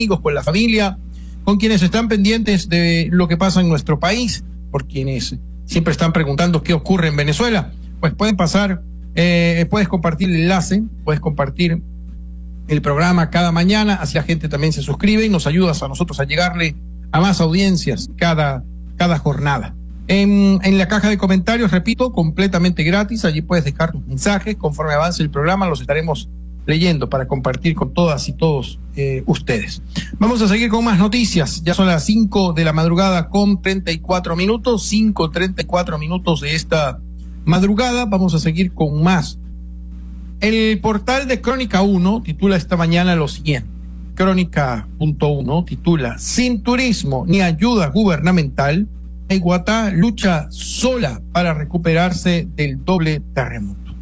amigos, con la familia, con quienes están pendientes de lo que pasa en nuestro país, por quienes siempre están preguntando qué ocurre en Venezuela. Pues pueden pasar, puedes compartir el enlace, puedes compartir el programa cada mañana, así la gente también se suscribe y nos ayudas a nosotros a llegarle a más audiencias cada jornada. En la caja de comentarios, repito, completamente gratis, allí puedes dejar tus mensajes, conforme avance el programa los estaremos leyendo para compartir con todas y todos ustedes. Vamos a seguir con más noticias, ya son las 5 de la madrugada con 34 minutos, 5:34 minutos de esta madrugada, vamos a seguir con más. El portal de Crónica 1 titula esta mañana lo siguiente. Crónica.1 titula: Sin turismo ni ayuda gubernamental, Iguatá lucha sola para recuperarse del doble terremoto.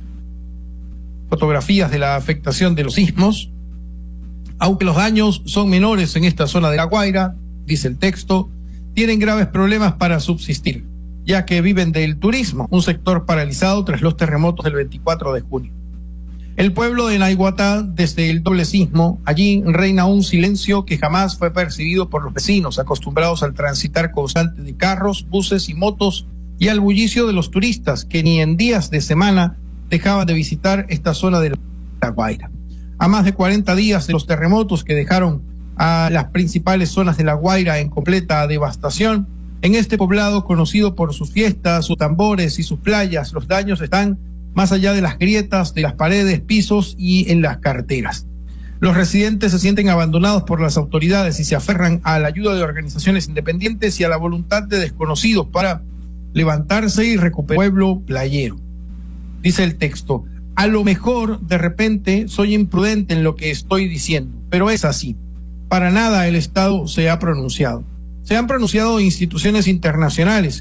Fotografías de la afectación de los sismos. Aunque los daños son menores en esta zona de La Guaira, dice el texto, tienen graves problemas para subsistir, ya que viven del turismo, un sector paralizado tras los terremotos del 24 de junio. El pueblo de Naiguatá, desde el doble sismo, allí reina un silencio que jamás fue percibido por los vecinos, acostumbrados al transitar constante de carros, buses y motos y al bullicio de los turistas que ni en días de semana dejaban de visitar esta zona de La Guaira. A más de 40 días de los terremotos que dejaron a las principales zonas de La Guaira en completa devastación, en este poblado conocido por sus fiestas, sus tambores y sus playas, los daños están más allá de las grietas, de las paredes, pisos y en las carreteras. Los residentes se sienten abandonados por las autoridades y se aferran a la ayuda de organizaciones independientes y a la voluntad de desconocidos para levantarse y recuperar el pueblo playero. Dice el texto: a lo mejor de repente soy imprudente en lo que estoy diciendo, pero es así. Para nada el Estado se ha pronunciado. Se han pronunciado instituciones internacionales